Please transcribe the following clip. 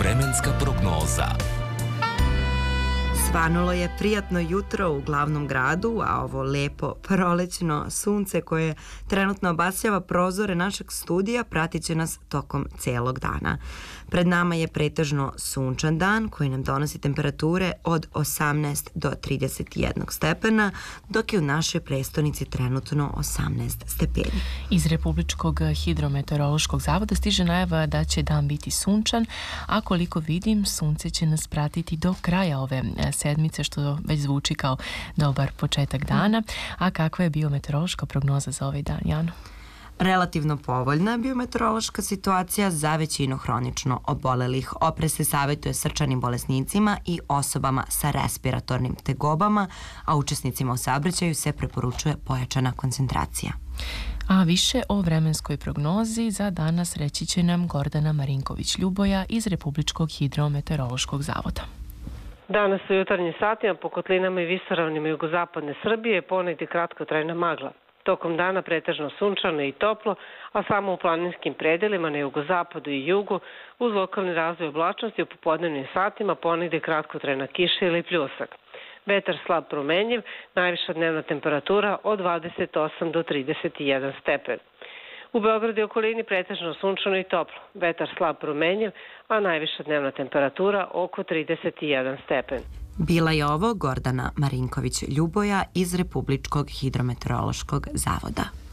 Vremenska prognoza. Svanulo je prijatno jutro u glavnom gradu, a ovo lepo prolećno sunce koje trenutno obasjava prozore našeg studija pratit će nas tokom celog dana. Pred nama je pretežno sunčan dan koji nam donosi temperature od 18 do 31 stepena, dok je u našoj prestonici trenutno 18 stepeni. Iz Republičkog hidrometeorološkog zavoda stiže najava da će dan biti sunčan, a koliko vidim, sunce će nas pratiti do kraja ove sedmice, što već zvuči kao dobar početak dana. A kakva je biometeorološka prognoza za ovaj dan, Jano? Relativno povoljna biometeorološka situacija za većinu hronično obolelih. Oprez se savjetuje srčanim bolesnicima i osobama sa respiratornim tegobama, a učesnicima u saobraćaju se preporučuje pojačana koncentracija. A više o vremenskoj prognozi za danas reći će nam Gordana Marinković-Ljuboja iz Republičkog hidrometeorološkog zavoda. Danas u jutarnjim satima po kotlinama i visoravnima jugozapadne Srbije ponegdje kratkotrajna magla. Tokom dana pretežno sunčano i toplo, a samo u planinskim predelima na jugozapadu i jugu uz lokalni razvoj oblačnosti u popodnevnim satima ponegdje kratkotrajna kiša ili pljusak. Vetar slab promenjiv, najviša dnevna temperatura od 28 do 31 stepen. U Beogradu i okolini pretežno sunčano i toplo, vetar slab promenjiv, a najviša dnevna temperatura oko 31 stepen. Bila je ovo Gordana Marinković-Ljuboja iz Republičkog hidrometeorološkog zavoda.